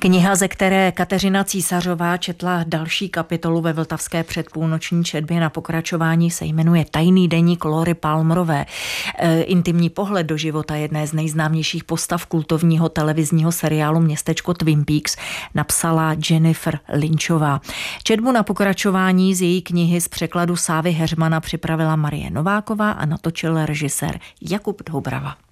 Kniha, ze které Kateřina Císařová četla další kapitolu ve vltavské předpůlnoční četbě na pokračování, se jmenuje Tajný deník Lory Palmerové. Intimní pohled do života jedné z nejznámějších postav kultovního televizního seriálu Městečko Twin Peaks napsala Jennifer Lynchová. Četbu na pokračování z její knihy z překladu Sávy Heřmana připravila Marie Nováková a natočil režisér Jakub Doubrava.